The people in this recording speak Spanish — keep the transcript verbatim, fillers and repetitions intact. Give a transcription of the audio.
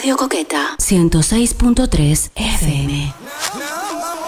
Radio Coqueta ciento seis punto tres F M.